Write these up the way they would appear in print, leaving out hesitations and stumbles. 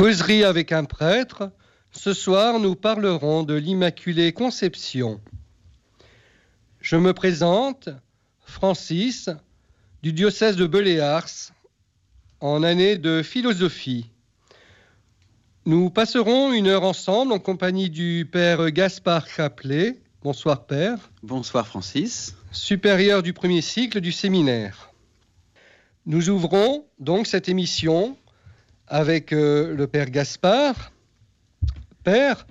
Causerie avec un prêtre. Ce soir, nous parlerons de l'Immaculée Conception. Je me présente, Francis, du diocèse de Belley-Ars, en année de philosophie. Nous passerons une heure ensemble en compagnie du Père Gaspard Chaplet. Bonsoir Père. Bonsoir Francis. Supérieur du premier cycle du séminaire. Nous ouvrons donc cette émission avec le Père Gaspard. Père,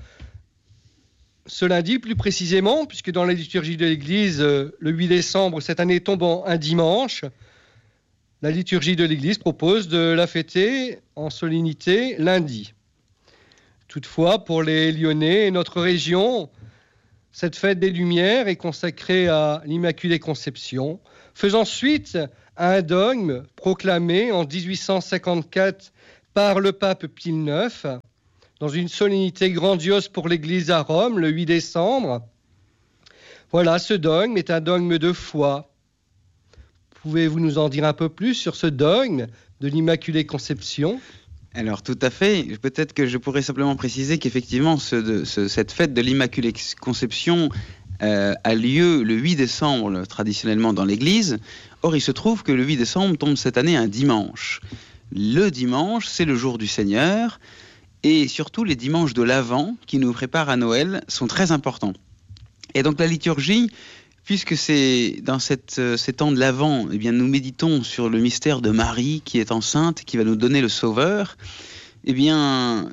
ce lundi plus précisément, puisque dans la liturgie de l'Église, le 8 décembre cette année tombant un dimanche, la liturgie de l'Église propose de la fêter en solennité lundi. Toutefois, pour les Lyonnais et notre région, cette fête des Lumières est consacrée à l'Immaculée Conception, faisant suite à un dogme proclamé en 1854 par le pape Pie IX, dans une solennité grandiose pour l'Église à Rome, le 8 décembre. Voilà, ce dogme est un dogme de foi. Pouvez-vous nous en dire un peu plus sur ce dogme de l'Immaculée Conception ? Alors tout à fait, peut-être que je pourrais simplement préciser qu'effectivement cette fête de l'Immaculée Conception a lieu le 8 décembre traditionnellement dans l'Église. Or il se trouve que le 8 décembre tombe cette année un dimanche. Le dimanche, c'est le jour du Seigneur, et surtout les dimanches de l'Avent qui nous préparent à Noël sont très importants. Et donc la liturgie, puisque c'est dans ces temps de l'Avent, eh bien nous méditons sur le mystère de Marie qui est enceinte, qui va nous donner le Sauveur, eh bien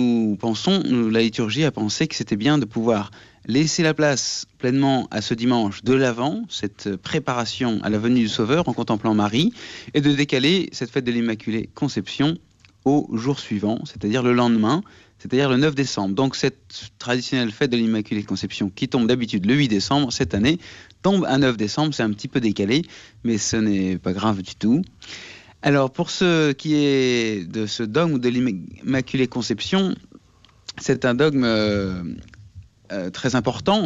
la liturgie a pensé que c'était bien de pouvoir laisser la place pleinement à ce dimanche de l'Avent, cette préparation à la venue du Sauveur en contemplant Marie, et de décaler cette fête de l'Immaculée Conception au jour suivant, c'est-à-dire le lendemain, c'est-à-dire le 9 décembre. Donc cette traditionnelle fête de l'Immaculée Conception qui tombe d'habitude le 8 décembre, cette année, tombe un 9 décembre, c'est un petit peu décalé, mais ce n'est pas grave du tout. Alors pour ce qui est de ce dogme de l'Immaculée Conception, c'est un dogme très important.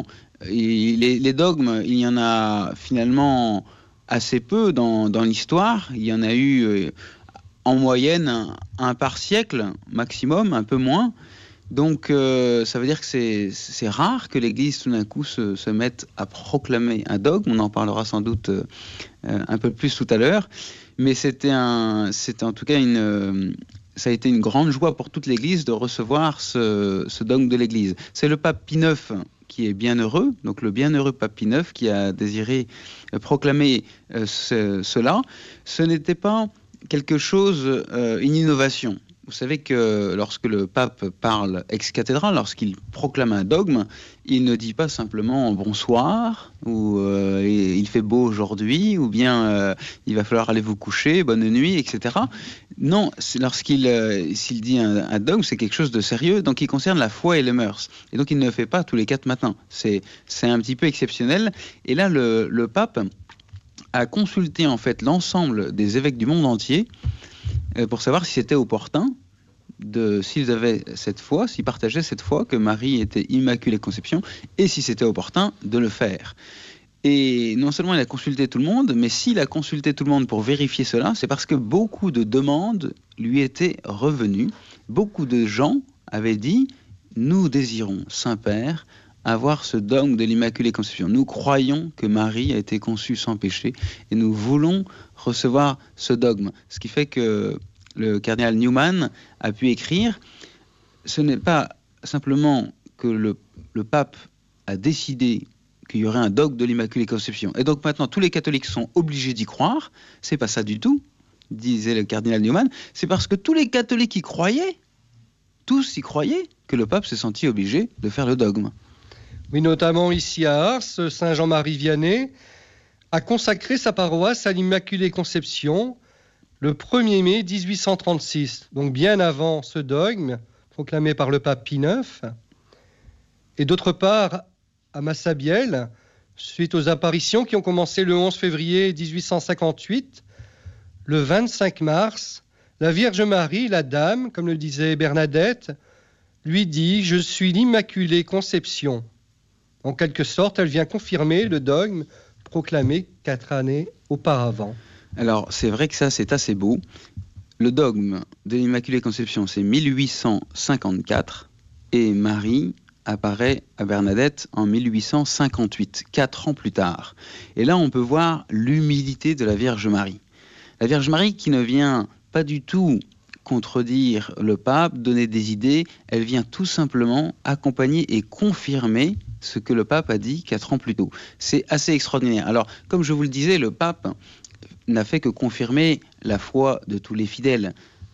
Les dogmes, il y en a finalement assez peu dans l'histoire. Il y en a eu en moyenne un par siècle maximum, un peu moins. Donc ça veut dire que c'est rare que l'Église tout d'un coup se mette à proclamer un dogme. On en parlera sans doute un peu plus tout à l'heure. Mais c'était en tout cas ça a été une grande joie pour toute l'Église de recevoir ce dogme de l'Église. C'est le pape Pie IX qui est bienheureux, donc le bienheureux pape Pie IX qui a désiré proclamer cela. Ce n'était pas quelque chose, une innovation. Vous savez que lorsque le pape parle ex cathedra, lorsqu'il proclame un dogme, il ne dit pas simplement bonsoir, ou il fait beau aujourd'hui, ou bien il va falloir aller vous coucher, bonne nuit, etc. Non, s'il dit un dogme, c'est quelque chose de sérieux, donc il concerne la foi et les mœurs. Et donc il ne le fait pas tous les 4 matins. C'est un petit peu exceptionnel. Et là, le pape a consulté en fait l'ensemble des évêques du monde entier pour savoir si c'était opportun, s'ils avaient cette foi, s'ils partageaient cette foi que Marie était Immaculée Conception, et si c'était opportun de le faire. Et non seulement il a consulté tout le monde, mais s'il a consulté tout le monde pour vérifier cela, c'est parce que beaucoup de demandes lui étaient revenues. Beaucoup de gens avaient dit « Nous désirons, Saint-Père, avoir ce dogme de l'Immaculée Conception. Nous croyons que Marie a été conçue sans péché et nous voulons recevoir ce dogme. » Ce qui fait que le cardinal Newman a pu écrire « Ce n'est pas simplement que le pape a décidé qu'il y aurait un dogme de l'Immaculée Conception. Et donc maintenant, tous les catholiques sont obligés d'y croire. C'est pas ça du tout, disait le cardinal Newman. C'est parce que tous les catholiques y croyaient, tous y croyaient, que le pape s'est senti obligé de faire le dogme. » Oui, notamment ici à Ars, Saint Jean-Marie Vianney a consacré sa paroisse à l'Immaculée Conception le 1er mai 1836, donc bien avant ce dogme proclamé par le pape Pie IX. Et d'autre part, à Massabielle, suite aux apparitions qui ont commencé le 11 février 1858, le 25 mars, la Vierge Marie, la Dame, comme le disait Bernadette, lui dit « Je suis l'Immaculée Conception ». En quelque sorte, elle vient confirmer le dogme proclamé 4 années auparavant. Alors, c'est vrai que ça, c'est assez beau. le dogme de l'Immaculée Conception, c'est 1854, et Marie apparaît à Bernadette en 1858, 4 ans plus tard. Et là, on peut voir l'humilité de la Vierge Marie. La Vierge Marie qui ne vient pas du tout contredire le pape, donner des idées, elle vient tout simplement accompagner et confirmer ce que le pape a dit 4 ans plus tôt. C'est assez extraordinaire. Alors, comme je vous le disais, le pape n'a fait que confirmer la foi de tous les fidèles.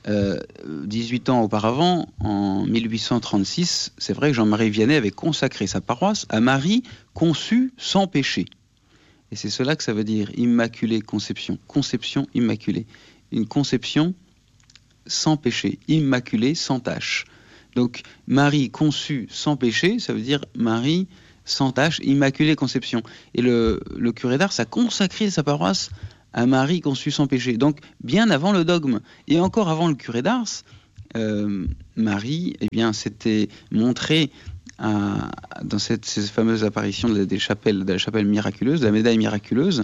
18 ans auparavant, en 1836, c'est vrai que Jean-Marie Vianney avait consacré sa paroisse à Marie conçue sans péché. Et c'est cela que ça veut dire, Immaculée Conception, conception immaculée. Une conception sans péché, immaculée, sans tache. Donc, Marie conçue sans péché, ça veut dire Marie sans tache, Immaculée Conception. Et le curé d'Ars a consacré sa paroisse à Marie conçue sans péché. Donc, bien avant le dogme, et encore avant le curé d'Ars, Marie, eh bien, s'était montrée dans ces fameuses apparitions de la chapelle miraculeuse, de la médaille miraculeuse,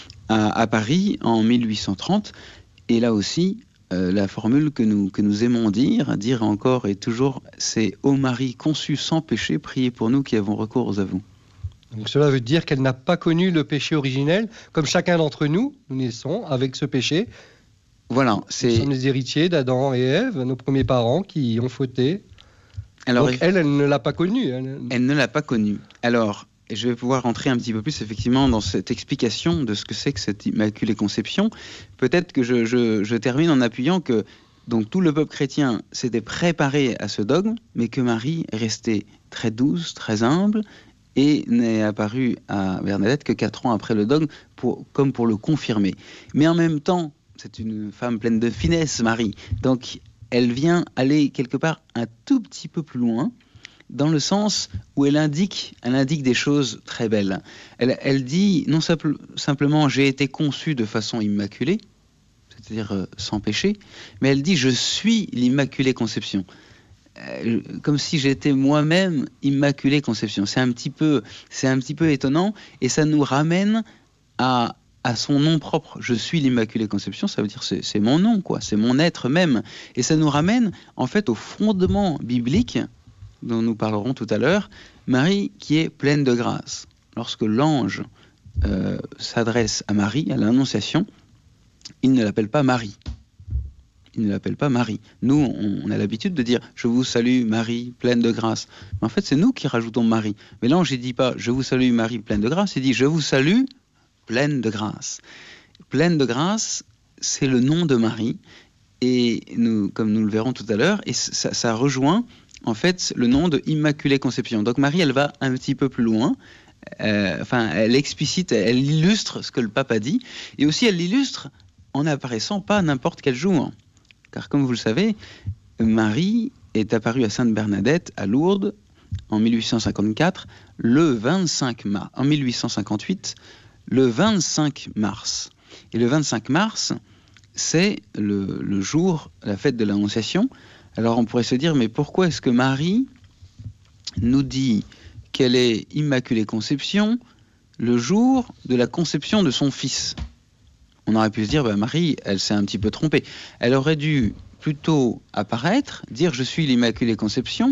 à Paris en 1830. Et là aussi, la formule que nous aimons dire encore et toujours, c'est « Ô Marie conçue sans péché, priez pour nous qui avons recours à vous ». Donc cela veut dire qu'elle n'a pas connu le péché originel, comme chacun d'entre nous, nous naissons avec ce péché. Voilà, nous sommes les héritiers d'Adam et Ève, nos premiers parents qui ont fauté. Alors, donc elle ne l'a pas connu. Elle ne l'a pas connu. Alors, je vais pouvoir rentrer un petit peu plus effectivement dans cette explication de ce que c'est que cette Immaculée Conception. Peut-être que je termine en appuyant que donc, tout le peuple chrétien s'était préparé à ce dogme, mais que Marie est restée très douce, très humble, et n'est apparue à Bernadette que 4 ans après le dogme, comme pour le confirmer. Mais en même temps, c'est une femme pleine de finesse, Marie. Donc, elle vient aller quelque part un tout petit peu plus loin, dans le sens où elle indique des choses très belles. Elle dit non simplement « j'ai été conçue de façon immaculée », c'est-à-dire sans péché, mais elle dit « je suis l'Immaculée Conception ». Comme si j'étais moi-même Immaculée Conception. C'est un petit peu étonnant, et ça nous ramène à son nom propre. Je suis l'Immaculée Conception, ça veut dire c'est mon nom, quoi, c'est mon être même. Et ça nous ramène en fait au fondement biblique dont nous parlerons tout à l'heure, Marie qui est pleine de grâce. Lorsque l'ange s'adresse à Marie, à l'Annonciation, il ne l'appelle pas Marie. Il ne l'appelle pas Marie. Nous, on a l'habitude de dire « Je vous salue Marie, pleine de grâce ». Mais en fait, c'est nous qui rajoutons Marie. Mais l'ange, il ne dit pas « Je vous salue Marie, pleine de grâce », il dit « Je vous salue, pleine de grâce ». Pleine de grâce, c'est le nom de Marie. Et nous, comme nous le verrons tout à l'heure, et ça rejoint en fait le nom de Immaculée Conception. Donc Marie, elle va un petit peu plus loin. Elle explicite, elle illustre ce que le pape a dit. Et aussi, elle l'illustre en n'apparaissant pas n'importe quel jour. Car comme vous le savez, Marie est apparue à Sainte-Bernadette, à Lourdes, en 1854, le 25 mars. En 1858, le 25 mars. Et le 25 mars, c'est le jour, la fête de l'Annonciation. Alors on pourrait se dire, mais pourquoi est-ce que Marie nous dit qu'elle est Immaculée Conception le jour de la conception de son fils ? On aurait pu se dire, Marie, elle s'est un petit peu trompée. Elle aurait dû plutôt apparaître, dire je suis l'Immaculée Conception,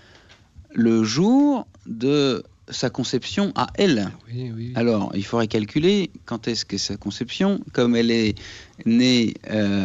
le jour de sa conception à elle. Oui. Alors, il faudrait calculer quand est-ce que sa conception, comme elle est née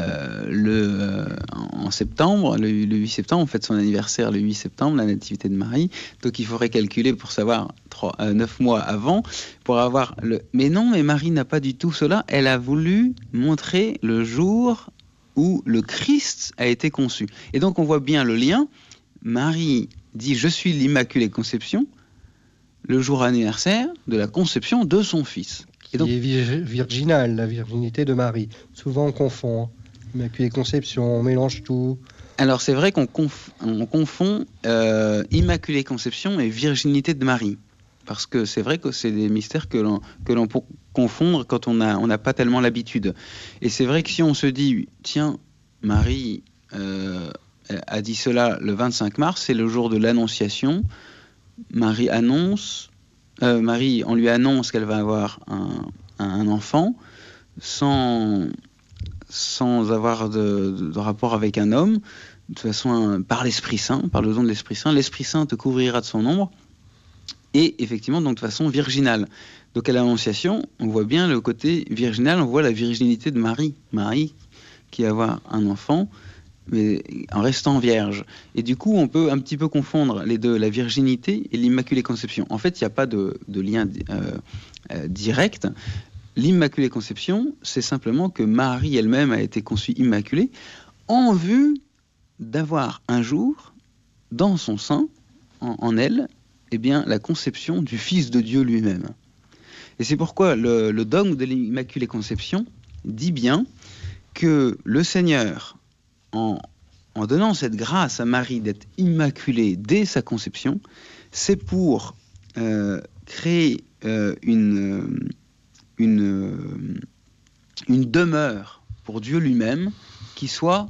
en septembre, le 8 septembre, on fête son anniversaire le 8 septembre, la nativité de Marie, donc il faudrait calculer pour savoir 9 mois avant, pour avoir le... Mais non, mais Marie n'a pas du tout cela, elle a voulu montrer le jour où le Christ a été conçu. Et donc on voit bien le lien, Marie dit « Je suis l'Immaculée Conception », le jour anniversaire de la conception de son fils. Qui est virginale, la virginité de Marie. Souvent on confond, Immaculée Conception, on mélange tout. Alors c'est vrai qu'on confond Immaculée Conception et virginité de Marie. Parce que c'est vrai que c'est des mystères que l'on peut confondre quand on n'a pas tellement l'habitude. Et c'est vrai que si on se dit, tiens, Marie a dit cela le 25 mars, c'est le jour de l'Annonciation, Marie, on lui annonce qu'elle va avoir un enfant sans sans avoir de rapport avec un homme, de toute façon par l'Esprit Saint, par le don de l'Esprit Saint te couvrira de son ombre, et effectivement donc de façon virginale. Donc à l'Annonciation, on voit bien le côté virginal, on voit la virginité de Marie, qui va avoir un enfant, mais en restant vierge. Et du coup, on peut un petit peu confondre les deux, la virginité et l'Immaculée Conception. En fait, il n'y a pas de lien direct. L'Immaculée Conception, c'est simplement que Marie elle-même a été conçue immaculée en vue d'avoir un jour, dans son sein, en elle, eh bien, la conception du Fils de Dieu lui-même. Et c'est pourquoi le dogme de l'Immaculée Conception dit bien que le Seigneur, en donnant cette grâce à Marie d'être immaculée dès sa conception, c'est pour créer une demeure pour Dieu lui-même qui soit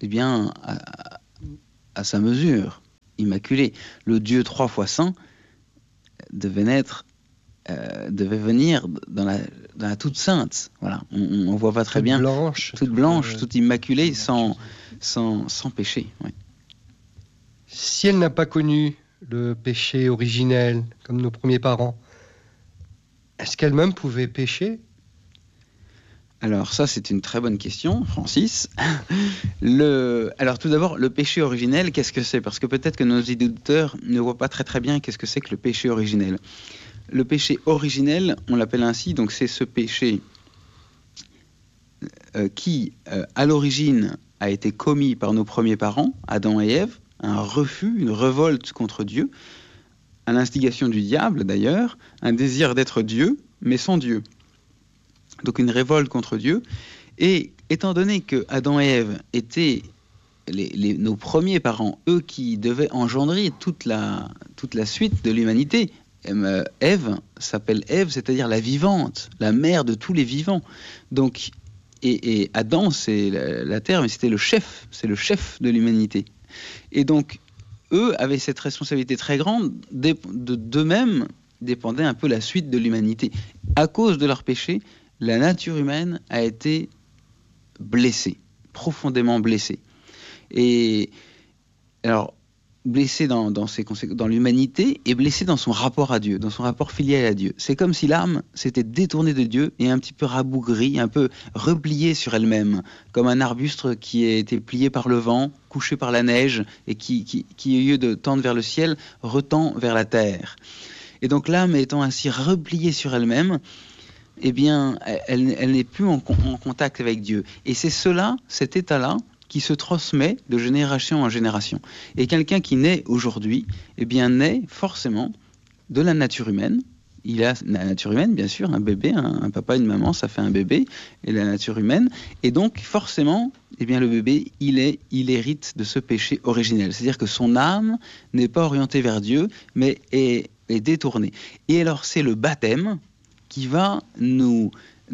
à sa mesure, immaculée. Le Dieu 3 fois saint devait venir dans la toute sainte. Voilà. On voit pas très toute bien. Blanche, toute blanche, toute immaculée, sans péché. Oui. Si elle n'a pas connu le péché originel, comme nos premiers parents, est-ce qu'elle-même pouvait pécher ? Alors ça, c'est une très bonne question, Francis. Alors tout d'abord, le péché originel, qu'est-ce que c'est ? Parce que peut-être que nos auditeurs ne voient pas très très bien qu'est-ce que c'est que le péché originel. Le péché originel, on l'appelle ainsi, donc c'est ce péché qui, à l'origine, a été commis par nos premiers parents, Adam et Ève, un refus, une révolte contre Dieu, à l'instigation du diable d'ailleurs, un désir d'être Dieu, mais sans Dieu. Donc une révolte contre Dieu. Et étant donné que Adam et Ève étaient nos premiers parents, eux qui devaient engendrer toute la suite de l'humanité, Ève s'appelle Ève, c'est-à-dire la vivante, la mère de tous les vivants. Donc, et Adam, c'est la terre, mais c'est le chef de l'humanité. Et donc, eux avaient cette responsabilité très grande, d'eux-mêmes dépendait un peu la suite de l'humanité. À cause de leur péché, la nature humaine a été blessée, profondément blessée. Et alors, blessée dans l'humanité et blessée dans son rapport à Dieu, dans son rapport filial à Dieu. C'est comme si l'âme s'était détournée de Dieu et un petit peu rabougrie, un peu repliée sur elle-même, comme un arbuste qui a été plié par le vent, couché par la neige et qui au lieu de tendre vers le ciel, retend vers la terre. Et donc l'âme étant ainsi repliée sur elle-même, eh bien, elle n'est plus en contact avec Dieu. Et c'est cet état-là, qui se transmet de génération en génération. Et quelqu'un qui naît aujourd'hui, eh bien, naît forcément de la nature humaine. Il a la nature humaine, bien sûr, un bébé, un papa, une maman, ça fait un bébé, et la nature humaine. Et donc, forcément, eh bien, le bébé, il hérite de ce péché originel. C'est-à-dire que son âme n'est pas orientée vers Dieu, mais est détournée. Et alors, c'est le baptême qui va nous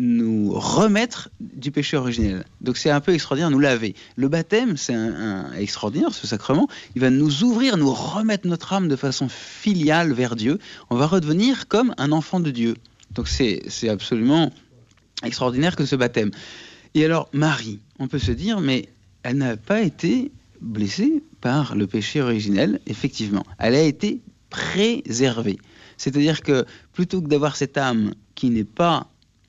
remettre du péché originel. Donc c'est un peu extraordinaire, nous laver. Le baptême, c'est extraordinaire, ce sacrement. Il va nous ouvrir, nous remettre notre âme de façon filiale vers Dieu. On va redevenir comme un enfant de Dieu. Donc c'est absolument extraordinaire que ce baptême. Et alors Marie, on peut se dire, mais elle n'a pas été blessée par le péché originel, effectivement. Elle a été préservée. C'est-à-dire que plutôt que d'avoir cette âme qui n'est pas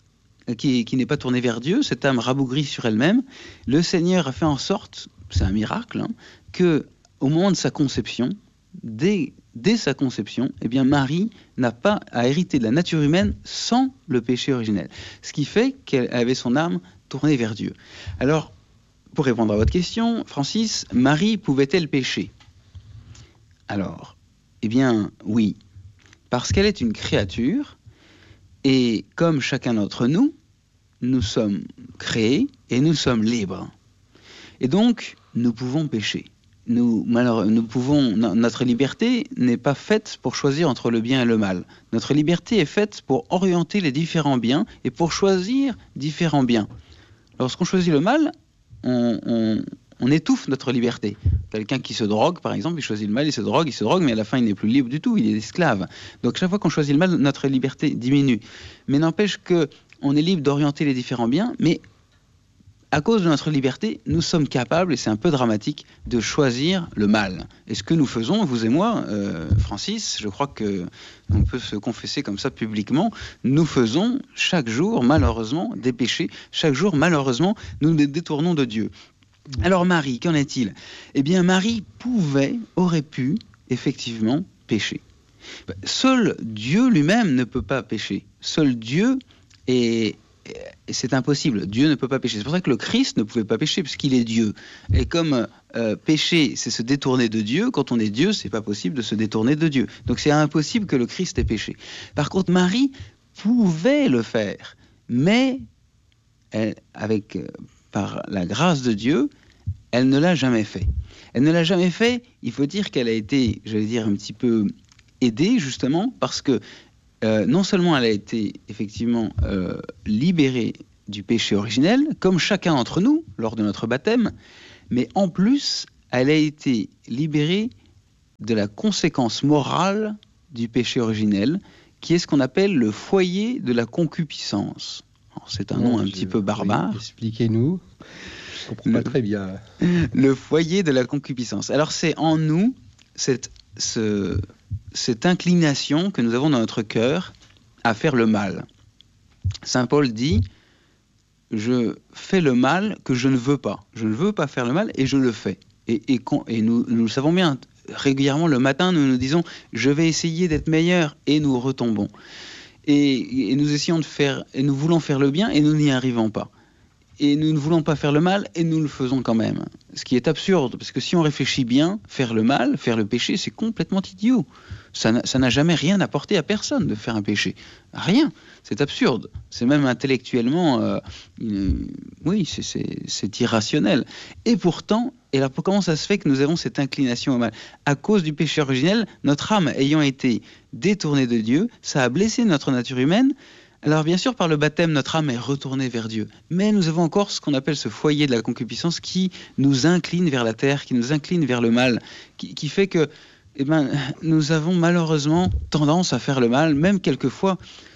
tournée vers Dieu, cette âme rabougrie sur elle-même, le Seigneur a fait en sorte, c'est un miracle, que au moment de sa conception, dès sa conception, eh bien Marie n'a pas à hériter de la nature humaine sans le péché originel. Ce qui fait qu'elle avait son âme tournée vers Dieu. Alors, pour répondre à votre question, Francis, Marie pouvait-elle pécher ? Alors, eh bien, oui. Parce qu'elle est une créature, et comme chacun d'entre nous, nous sommes créés et nous sommes libres. Et donc, nous pouvons pécher. Notre liberté n'est pas faite pour choisir entre le bien et le mal. Notre liberté est faite pour orienter les différents biens et pour choisir différents biens. Lorsqu'on choisit le mal, on étouffe notre liberté. Quelqu'un qui se drogue, par exemple, il choisit le mal, il se drogue, mais à la fin, il n'est plus libre du tout, il est esclave. Donc, chaque fois qu'on choisit le mal, notre liberté diminue. Mais n'empêche qu'on est libre d'orienter les différents biens, mais à cause de notre liberté, nous sommes capables, et c'est un peu dramatique, de choisir le mal. Et ce que nous faisons, vous et moi, Francis, je crois qu'on peut se confesser comme ça publiquement, nous faisons chaque jour, malheureusement, des péchés. Chaque jour, malheureusement, nous nous détournons de Dieu. Alors Marie, qu'en est-il ? Eh bien, Marie aurait pu, effectivement, pécher. Seul Dieu lui-même ne peut pas pécher. Seul Dieu est... C'est impossible, Dieu ne peut pas pécher. C'est pour ça que le Christ ne pouvait pas pécher, puisqu'il est Dieu. Et comme pécher, c'est se détourner de Dieu, quand on est Dieu, c'est pas possible de se détourner de Dieu. Donc c'est impossible que le Christ ait péché. Par contre, Marie pouvait le faire, mais par la grâce de Dieu, elle ne l'a jamais fait. Elle ne l'a jamais fait, il faut dire qu'elle a été, je vais dire, un petit peu aidée, justement, parce que non seulement elle a été effectivement libérée du péché originel, comme chacun d'entre nous lors de notre baptême, mais en plus, elle a été libérée de la conséquence morale du péché originel, qui est ce qu'on appelle le foyer de la concupiscence. Alors, c'est un nom un petit peu barbare. Oui, expliquez-nous, je ne comprends pas très bien. Le foyer de la concupiscence. Alors c'est en nous cette inclination que nous avons dans notre cœur à faire le mal. Saint Paul dit « Je fais le mal que je ne veux pas. Je ne veux pas faire le mal et je le fais. » Et nous le savons bien, régulièrement le matin, nous nous disons « Je vais essayer d'être meilleur » et nous retombons. Et nous essayons de faire, et nous voulons faire le bien et nous n'y arrivons pas. Et nous ne voulons pas faire le mal, et nous le faisons quand même. Ce qui est absurde, parce que si on réfléchit bien, faire le mal, faire le péché, c'est complètement idiot. Ça n'a jamais rien apporté à personne de faire un péché. Rien. C'est absurde. C'est même intellectuellement... oui, c'est irrationnel. Et pourtant, et là, comment ça se fait que nous avons cette inclination au mal ? À cause du péché originel, notre âme ayant été détournée de Dieu, ça a blessé notre nature humaine. Alors bien sûr, par le baptême, notre âme est retournée vers Dieu. Mais nous avons encore ce qu'on appelle ce foyer de la concupiscence qui nous incline vers la terre, qui nous incline vers le mal, qui fait que nous avons malheureusement tendance à faire le mal, même quelquefois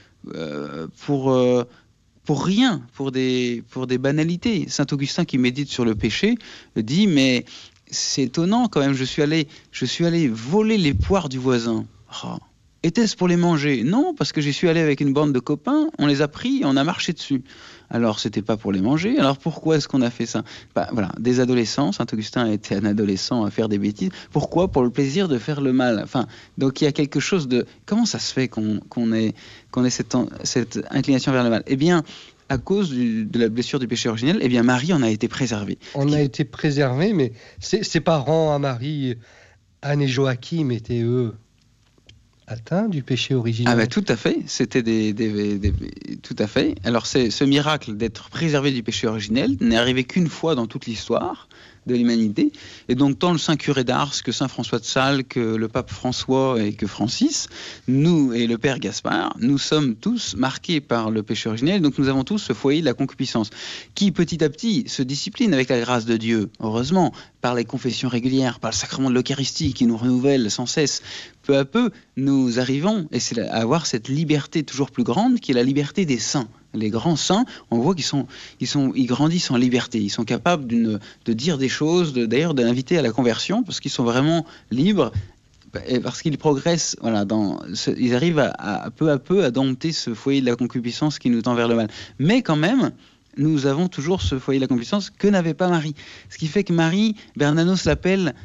pour rien, pour des banalités. Saint Augustin, qui médite sur le péché, dit « Mais c'est étonnant quand même, je suis allé voler les poires du voisin. Oh. Était-ce pour les manger ? Non, parce que j'y suis allé avec une bande de copains, on les a pris et on a marché dessus. Alors, c'était pas pour les manger, alors pourquoi est-ce qu'on a fait ça ? Voilà, des adolescents, Saint Augustin était un adolescent à faire des bêtises. Pourquoi ? Pour le plaisir de faire le mal. Donc il y a quelque chose de... Comment ça se fait qu'on ait cette inclination vers le mal ? Eh bien, à cause de la blessure du péché originel, eh bien Marie en a été préservée. On a été préservés, mais ses parents à Marie, Anne et Joachim, étaient eux atteints du péché originel. Ah tout à fait, c'était tout à fait. Alors ce miracle d'être préservé du péché originel n'est arrivé qu'une fois dans toute l'histoire de l'humanité, et donc tant le Saint Curé d'Ars que Saint François de Sales, que le pape François et que Francis, nous et le Père Gaspard, nous sommes tous marqués par le péché originel, donc nous avons tous ce foyer de la concupiscence, qui petit à petit se discipline avec la grâce de Dieu, heureusement, par les confessions régulières, par le sacrement de l'Eucharistie qui nous renouvelle sans cesse. Peu à peu, nous arrivons à avoir cette liberté toujours plus grande, qui est la liberté des saints. Les grands saints, on voit qu'ils grandissent en liberté. Ils sont capables de dire des choses, d'ailleurs d'inviter à la conversion, parce qu'ils sont vraiment libres, et parce qu'ils progressent. Voilà, ils arrivent à peu à dompter ce foyer de la concupiscence qui nous tend vers le mal. Mais quand même, nous avons toujours ce foyer de la concupiscence que n'avait pas Marie. Ce qui fait que Marie, Bernanos l'appelle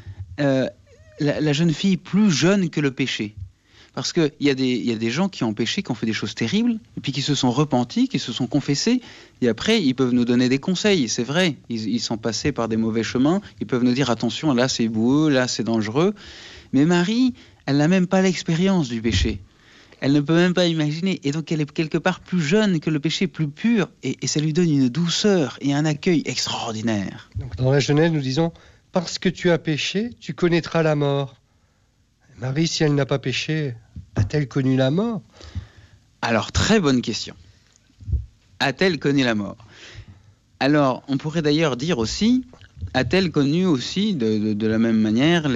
la jeune fille plus jeune que le péché. Parce qu'il y a des gens qui ont péché, qui ont fait des choses terribles, et puis qui se sont repentis, qui se sont confessés, et après, ils peuvent nous donner des conseils, c'est vrai. Ils sont passés par des mauvais chemins, ils peuvent nous dire, attention, là c'est boueux, là c'est dangereux. Mais Marie, elle n'a même pas l'expérience du péché. Elle ne peut même pas imaginer, et donc elle est quelque part plus jeune que le péché, plus pur, et ça lui donne une douceur et un accueil extraordinaire. Donc dans la Genèse, nous disons, parce que tu as péché, tu connaîtras la mort. Marie, si elle n'a pas péché, a-t-elle connu la mort ? Alors, très bonne question. A-t-elle connu la mort ? Alors, on pourrait d'ailleurs dire aussi, a-t-elle connu aussi, de la même manière,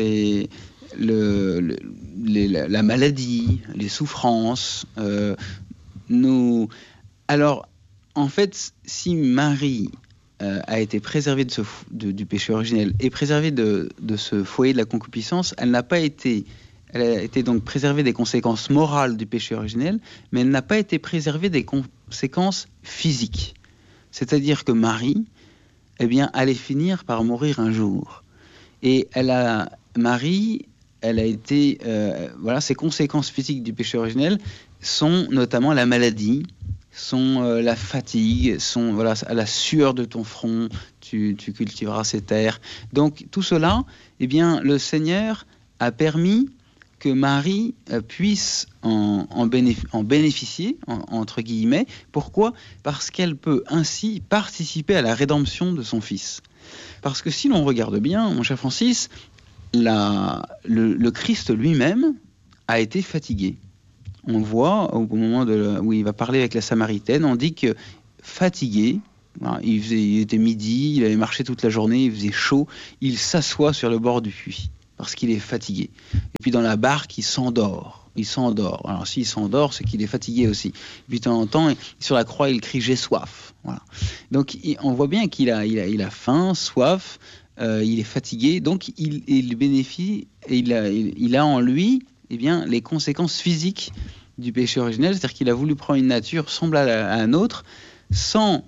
la maladie, les souffrances Alors, en fait, si Marie a été préservée du péché originel et préservée de ce foyer de la concupiscence, elle a été donc préservée des conséquences morales du péché originel, mais elle n'a pas été préservée des conséquences physiques. C'est-à-dire que Marie, allait finir par mourir un jour. Et Marie, elle a été, ses conséquences physiques du péché originel sont notamment la maladie, sont la fatigue, sont la sueur de ton front, tu cultiveras ces terres. Donc tout cela, le Seigneur a permis que Marie puisse en bénéficier, entre guillemets. Pourquoi ? Parce qu'elle peut ainsi participer à la rédemption de son Fils. Parce que si l'on regarde bien, mon cher Francis, le Christ lui-même a été fatigué. On le voit au moment où il va parler avec la Samaritaine, on dit que fatigué, il était midi, il avait marché toute la journée, il faisait chaud, il s'assoit sur le bord du puits parce qu'il est fatigué. Et puis dans la barque, il s'endort. Alors s'il s'endort, c'est qu'il est fatigué aussi. Et puis de temps en temps, sur la croix, il crie « j'ai soif ». Voilà. Donc on voit bien qu'il a faim, soif, il est fatigué, donc il bénéficie et il a en lui les conséquences physiques du péché originel, c'est-à-dire qu'il a voulu prendre une nature semblable à un autre, sans...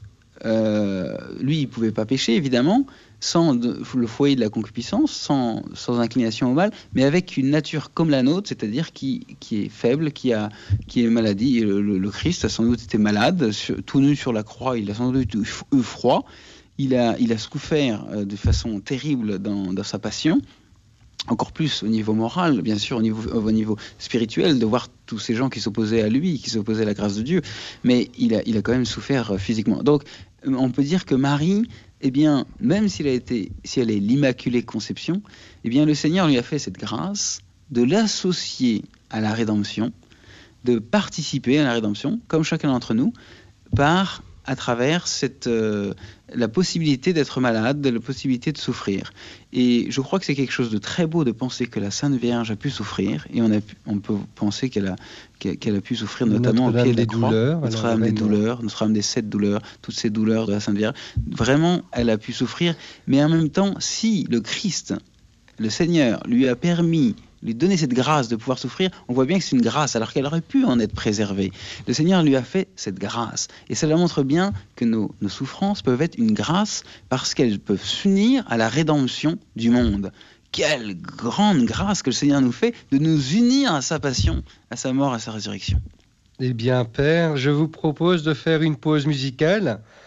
lui, il ne pouvait pas pécher, évidemment, sans le foyer de la concupiscence, sans inclination au mal, mais avec une nature comme la nôtre, c'est-à-dire qui est faible, qui est maladie. Et le Christ a sans doute été malade, tout nu sur la croix, il a sans doute eu froid, il a souffert de façon terrible dans sa passion, encore plus au niveau moral, bien sûr, au niveau spirituel, de voir tous ces gens qui s'opposaient à lui, qui s'opposaient à la grâce de Dieu, mais il a quand même souffert physiquement. Donc, on peut dire que Marie, même si elle est l'Immaculée Conception, le Seigneur lui a fait cette grâce de l'associer à la rédemption, de participer à la rédemption, comme chacun d'entre nous, à travers la possibilité d'être malade, la possibilité de souffrir. Et je crois que c'est quelque chose de très beau de penser que la Sainte Vierge a pu souffrir, et on peut penser qu'elle a pu souffrir notamment au pied de la croix. Notre-Dame des douleurs, Notre-Dame des 7 douleurs, toutes ces douleurs de la Sainte Vierge. Vraiment, elle a pu souffrir, mais en même temps, si le Christ, le Seigneur, lui a permis lui donner cette grâce de pouvoir souffrir, on voit bien que c'est une grâce, alors qu'elle aurait pu en être préservée. Le Seigneur lui a fait cette grâce. Et cela montre bien que nos souffrances peuvent être une grâce parce qu'elles peuvent s'unir à la rédemption du monde. Quelle grande grâce que le Seigneur nous fait de nous unir à sa passion, à sa mort, à sa résurrection. Eh bien, Père, je vous propose de faire une pause musicale